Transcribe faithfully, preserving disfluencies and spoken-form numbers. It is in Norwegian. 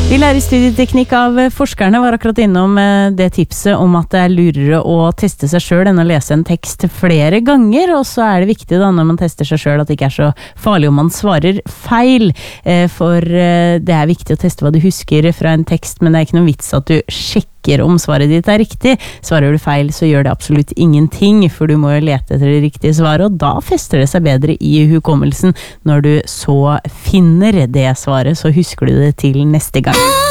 Vi lærer studieteknikk av forskerne var akkurat innom det tipset om at det er lurere å teste seg selv enn å lese en tekst flere ganger, og så er det viktig da når man tester seg selv at det ikke er så farlig om man svarer feil, for det er viktig å teste hva du husker fra en tekst, men det er ikke noen vits at du sjekker om svaret ditt er riktig. Svarer du feil, så gjør det absolutt ingenting, for du må jo lete etter det riktige svaret, og da fester det seg bedre i hukommelsen. Når du så finner det svaret, så husker du det til neste gang.